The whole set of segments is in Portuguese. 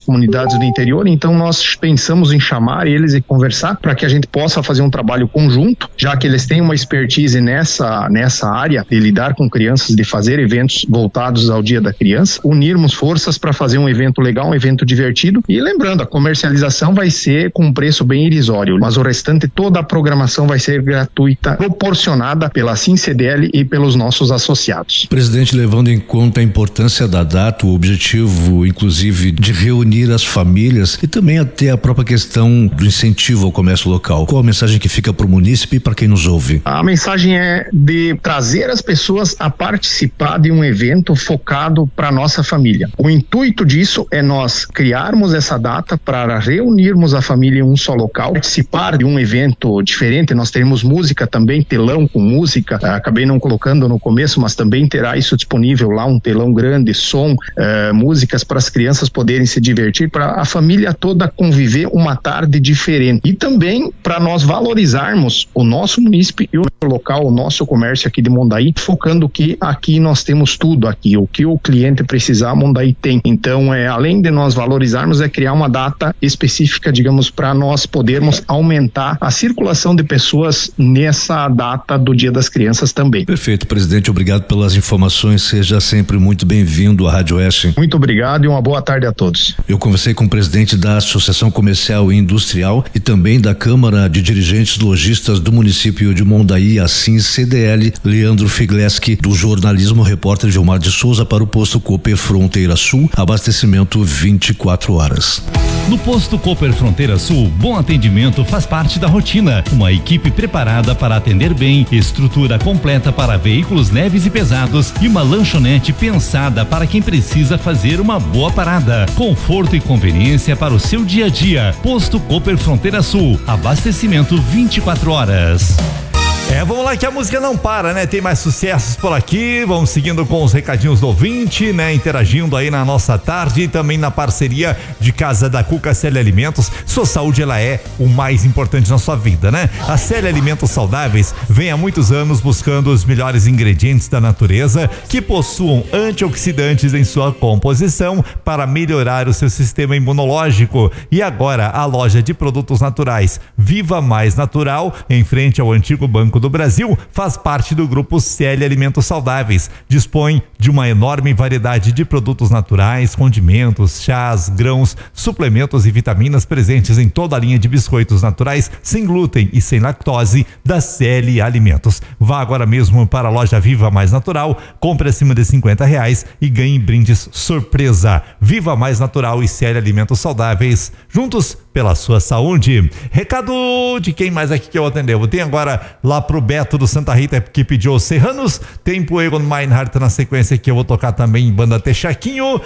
comunidades do interior, então nós pensamos em chamar eles e conversar para que a gente possa fazer um trabalho conjunto, já que eles têm uma expertise nessa área de lidar com crianças, de fazer eventos voltados ao Dia da Criança, unirmos forças para fazer um evento legal, um evento divertido. E lembrando, a comercialização vai ser com um preço bem irrisório, mas o restante, toda a programação vai ser gratuita, proporcionada pela SimCDL e pelos nossos associados. Presidente, levando em conta a importância da data, o objetivo, inclusive, de reunir as famílias e também até a própria questão do incentivo ao comércio local, qual a mensagem que fica para o munícipe e para quem nos ouve? A mensagem é de trazer as pessoas a participar de um evento focado para nossa família. O intuito disso é nós criarmos essa data para reunirmos a família em um só local, participar de um evento diferente. Nós teremos música também, telão com música, acabei não colocando no começo, mas também terá isso disponível lá, um telão grande, som, músicas para as crianças poderem se divertir, para a família toda conviver uma tarde diferente. E também para nós valorizarmos o nosso município e o local, o nosso comércio aqui de Mondaí, focando que aqui nós temos tudo aqui, o que o cliente precisar, Mondaí tem. Então, além de nós valorizarmos, é criar uma data específica, digamos, para nós podermos aumentar a circulação de pessoas nessa data do Dia das Crianças também. Perfeito, presidente, obrigado pelas informações, seja sempre muito bem-vindo à Rádio Oeste. Muito obrigado e uma boa tarde a todos. Eu conversei com o presidente da Associação Comercial e Industrial e também da Câmara de Dirigentes Lojistas do município de Mondaí, assim CDL, Leandro Figleski, do jornalismo, repórter Gilmar de Souza para o posto Cooper Fronteira Sul, abastecimento 24 horas. No posto Cooper Fronteira Sul, bom atendimento faz parte da rotina. Uma equipe preparada para atender bem, estrutura completa para veículos leves e pesados e uma lanchonete pensada para quem precisa fazer uma boa parada. Conforto e conveniência para o seu dia a dia. Posto Cooper Fronteira Sul, abastecimento 24 horas. Vamos lá que a música não para, né? Tem mais sucessos por aqui, vamos seguindo com os recadinhos do ouvinte, né? Interagindo aí na nossa tarde e também na parceria de Casa da Cuca Celi Alimentos. Sua saúde, ela é o mais importante na sua vida, né? A Celi Alimentos Saudáveis vem há muitos anos buscando os melhores ingredientes da natureza que possuam antioxidantes em sua composição para melhorar o seu sistema imunológico. E agora a loja de produtos naturais Viva Mais Natural, em frente ao antigo Banco do Brasil, faz parte do grupo Celi Alimentos Saudáveis. Dispõe de uma enorme variedade de produtos naturais, condimentos, chás, grãos, suplementos e vitaminas presentes em toda a linha de biscoitos naturais, sem glúten e sem lactose da Celi Alimentos. Vá agora mesmo para a loja Viva Mais Natural, compre acima de R$50 e ganhe brindes surpresa. Viva Mais Natural e Celi Alimentos Saudáveis, juntos pela sua saúde. Recado de quem mais aqui que eu atender? Tem agora lá pro Beto do Santa Rita, que pediu os Serranos. Tem pro Egon Meinhardt na sequência, que eu vou tocar também em banda Texaquinho.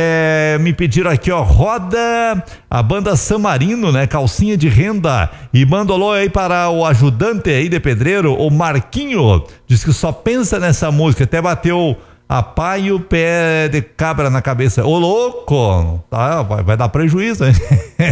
Me pediram aqui, ó, roda a banda San Marino, né? Calcinha de Renda. E manda alô aí para o ajudante aí de pedreiro, o Marquinho. Diz que só pensa nessa música, até bateu a pá e o pé de cabra na cabeça. Ô louco, tá, vai dar prejuízo, hein?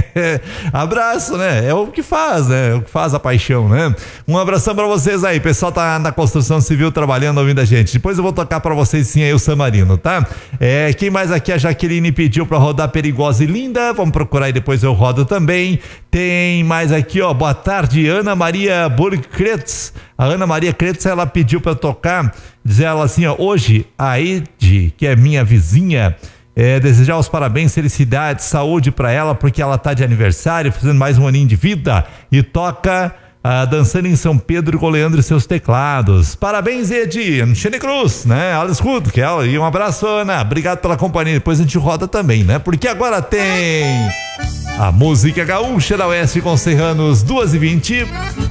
Abraço, né? É o que faz, né? É o que faz a paixão, né? Um abração pra vocês aí, pessoal tá na construção civil trabalhando, ouvindo a gente. Depois eu vou tocar pra vocês sim aí o San Marino, tá? Quem mais aqui? A Jaqueline pediu pra rodar Perigosa e Linda, vamos procurar e depois eu rodo também. Tem mais aqui, ó, boa tarde, Ana Maria Burkretz. A Ana Maria Kretz, ela pediu pra tocar, diz ela assim, ó, hoje a Ed, que é minha vizinha, desejar os parabéns, felicidade, saúde pra ela, porque ela tá de aniversário, fazendo mais um aninho de vida, e toca dançando em São Pedro com o Leandro e seus teclados. Parabéns, Ed, Michele Cruz, né? Ela escuta, que ela, e um abraço, Ana, obrigado pela companhia, depois a gente roda também, né? Porque agora tem a música gaúcha da Oeste com Serranos, 2h20.